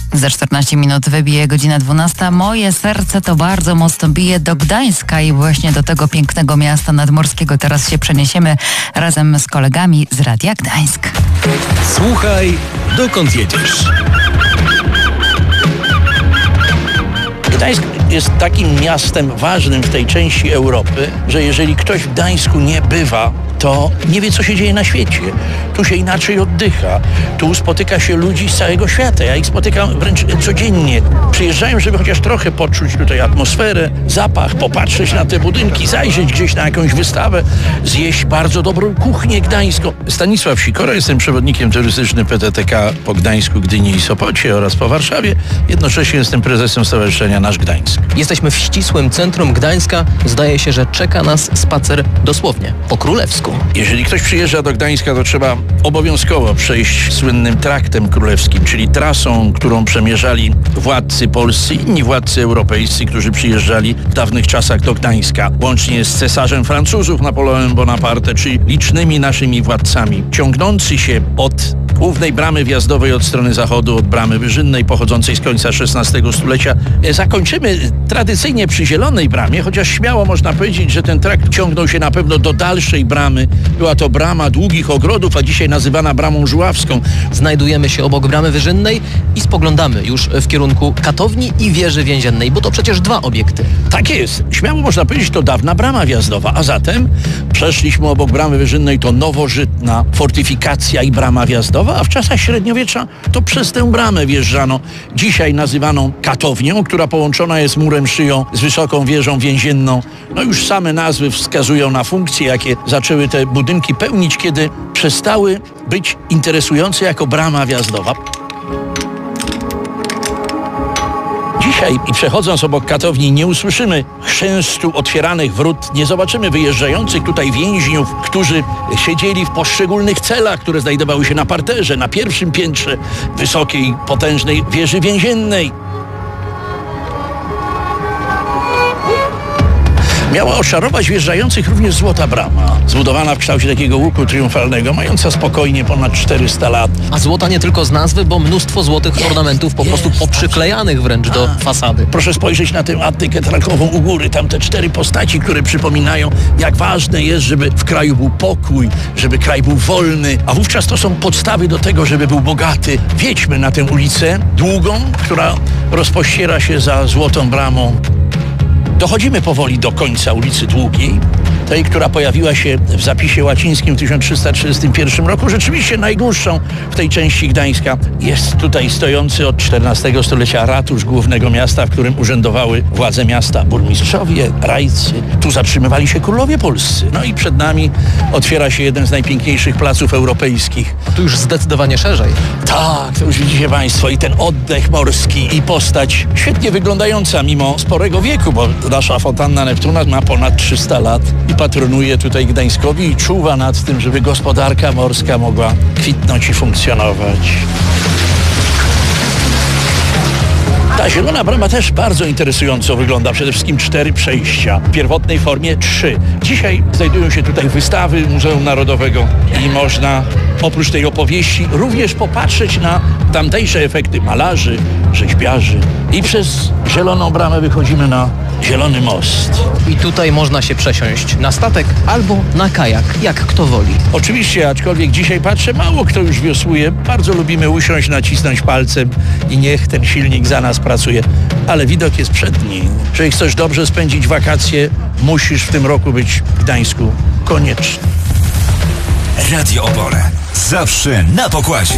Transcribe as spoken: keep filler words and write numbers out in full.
Za czternaście minut wybije godzina dwunasta. Moje serce to bardzo mocno bije do Gdańska i właśnie do tego pięknego miasta nadmorskiego teraz się przeniesiemy razem z kolegami z Radia Gdańsk. Słuchaj, dokąd jedziesz? Gdańsk jest takim miastem ważnym w tej części Europy, że jeżeli ktoś w Gdańsku nie bywa, to nie wie, co się dzieje na świecie. Tu się inaczej oddycha. Tu spotyka się ludzi z całego świata. Ja ich spotykam wręcz codziennie. Przyjeżdżają, żeby chociaż trochę poczuć tutaj atmosferę, zapach, popatrzeć na te budynki, zajrzeć gdzieś na jakąś wystawę, zjeść bardzo dobrą kuchnię gdańską. Stanisław Sikora, jestem przewodnikiem turystycznym P T T K po Gdańsku, Gdyni i Sopocie oraz po Warszawie. Jednocześnie jestem prezesem Stowarzyszenia Nasz Gdańsk. Jesteśmy w ścisłym centrum Gdańska. Zdaje się, że czeka nas spacer dosłownie po królewsku. Jeżeli ktoś przyjeżdża do Gdańska, to trzeba obowiązkowo przejść słynnym traktem królewskim, czyli trasą, którą przemierzali władcy polscy i inni władcy europejscy, którzy przyjeżdżali w dawnych czasach do Gdańska, łącznie z cesarzem Francuzów Napoleonem Bonaparte, czy licznymi naszymi władcami, ciągnący się od głównej bramy wjazdowej od strony zachodu, od bramy Wyżynnej, pochodzącej z końca szesnastego stulecia. Zakończymy tradycyjnie przy Zielonej Bramie, chociaż śmiało można powiedzieć, że ten trakt ciągnął się na pewno do dalszej bramy. Była to brama Długich Ogrodów, a dzisiaj nazywana Bramą Żuławską. Znajdujemy się obok bramy Wyżynnej i spoglądamy już w kierunku Katowni i Wieży Więziennej, bo to przecież dwa obiekty. Tak jest. Śmiało można powiedzieć, to dawna brama wjazdowa, a zatem przeszliśmy obok bramy Wyżynnej, to nowożytna fortyfikacja i brama wjazdowa, a w czasach średniowiecza to przez tę bramę wjeżdżano, dzisiaj nazywaną Katownią, która połączona jest murem szyją z wysoką wieżą więzienną. No już same nazwy wskazują na funkcje, jakie zaczęły te budynki pełnić, kiedy przestały być interesujące jako brama wjazdowa. Dzisiaj i przechodząc obok Katowni nie usłyszymy chrzęstu otwieranych wrót, nie zobaczymy wyjeżdżających tutaj więźniów, którzy siedzieli w poszczególnych celach, które znajdowały się na parterze, na pierwszym piętrze wysokiej, potężnej wieży więziennej. Miała oszarować wjeżdżających również Złota Brama, zbudowana w kształcie takiego łuku triumfalnego, mająca spokojnie ponad czterysta lat. A złota nie tylko z nazwy, bo mnóstwo złotych jest, ornamentów po jest, prostu poprzyklejanych wręcz A. do fasady. Proszę spojrzeć na tę antykę trakową u góry, tam te cztery postaci, które przypominają, jak ważne jest, żeby w kraju był pokój, żeby kraj był wolny, a wówczas to są podstawy do tego, żeby był bogaty. Wjedźmy na tę ulicę długą, która rozpościera się za Złotą Bramą. Dochodzimy powoli do końca ulicy Długiej, tej, która pojawiła się w zapisie łacińskim w tysiąc trzysta trzydziestym pierwszym roku, rzeczywiście najdłuższą w tej części Gdańska. Jest tutaj stojący od czternastego stulecia ratusz głównego miasta, w którym urzędowały władze miasta, burmistrzowie, rajcy. Tu zatrzymywali się królowie polscy. No i przed nami otwiera się jeden z najpiękniejszych placów europejskich. Tu już zdecydowanie szerzej. Tak, to już widzicie państwo i ten oddech morski i postać świetnie wyglądająca mimo sporego wieku, bo nasza fontanna Neptuna ma ponad trzysta lat i patronuje tutaj Gdańskowi i czuwa nad tym, żeby gospodarka morska mogła kwitnąć i funkcjonować. Ta Zielona Brama też bardzo interesująco wygląda. Przede wszystkim cztery przejścia. W pierwotnej formie trzy. Dzisiaj znajdują się tutaj wystawy Muzeum Narodowego i można oprócz tej opowieści również popatrzeć na tamtejsze efekty malarzy, rzeźbiarzy. I przez Zieloną Bramę wychodzimy na Zielony Most. I tutaj można się przesiąść na statek albo na kajak, jak kto woli. Oczywiście, aczkolwiek dzisiaj patrzę, mało kto już wiosłuje. Bardzo lubimy usiąść, nacisnąć palcem i niech ten silnik za nas pracuje. Ale widok jest przedni. Jeżeli chcesz dobrze spędzić wakacje, musisz w tym roku być w Gdańsku. Koniecznie. Radio Opole. Zawsze na pokładzie.